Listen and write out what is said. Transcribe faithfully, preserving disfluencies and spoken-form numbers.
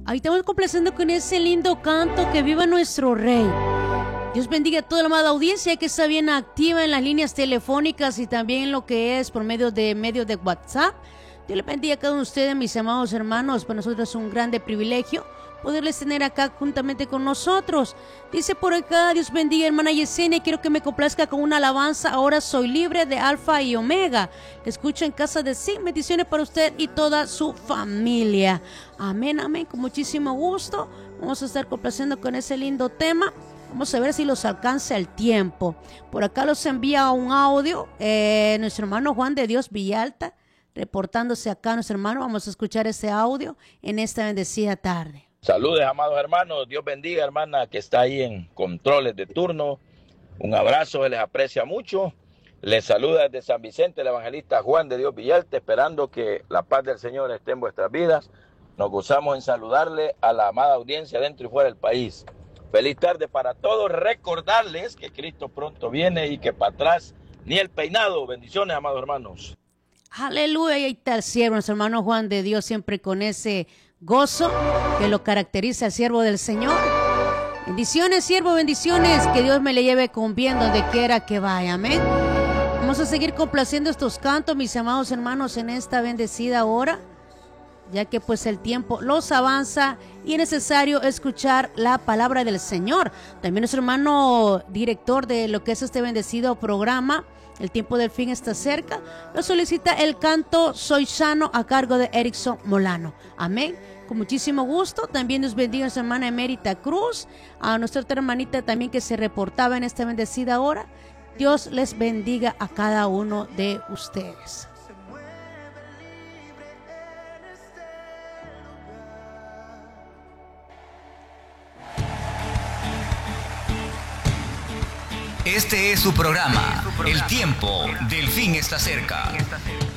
Ahí estamos complaciendo con ese lindo canto, que viva nuestro Rey. Dios bendiga a toda la amada audiencia que está bien activa en las líneas telefónicas y también en lo que es por medio de medios de WhatsApp. Dios les bendiga a cada uno de ustedes, mis amados hermanos. Para nosotros es un grande privilegio poderles tener acá juntamente con nosotros. Dice por acá, Dios bendiga, hermana Yesenia, quiero que me complazca con una alabanza. Ahora soy libre, de Alfa y Omega. Le escucho en casa de sí. Bendiciones para usted y toda su familia. Amén, amén, con muchísimo gusto. Vamos a estar complaciendo con ese lindo tema. Vamos a ver si los alcanza el tiempo. Por acá los envía un audio eh, nuestro hermano Juan de Dios Villalta, reportándose acá nuestro hermano. Vamos a escuchar ese audio en esta bendecida tarde. Saludes, amados hermanos. Dios bendiga, hermana, que está ahí en controles de turno. Un abrazo, se les aprecia mucho. Les saluda desde San Vicente el evangelista Juan de Dios Villalta, esperando que la paz del Señor esté en vuestras vidas. Nos gozamos en saludarle a la amada audiencia dentro y fuera del país. Feliz tarde para todos. Recordarles que Cristo pronto viene y que para atrás ni el peinado. Bendiciones, amados hermanos. Aleluya. Y ahí está el siervo, nuestro hermano Juan de Dios, siempre con ese gozo que lo caracteriza al siervo del Señor. Bendiciones, siervo, bendiciones. Que Dios me le lleve con bien donde quiera que vaya. Amén. Vamos a seguir complaciendo estos cantos, mis amados hermanos, en esta bendecida hora, ya que pues el tiempo los avanza y es necesario escuchar la palabra del Señor. También nuestro hermano director de lo que es este bendecido programa, El Tiempo del Fin está cerca, nos solicita el canto Soy Sano a cargo de Erickson Molano. Amén. Con muchísimo gusto. También nos bendiga nuestra hermana Emérita Cruz, a nuestra otra hermanita también que se reportaba en esta bendecida hora. Dios les bendiga a cada uno de ustedes. Este es su programa, El Tiempo del Fin está cerca.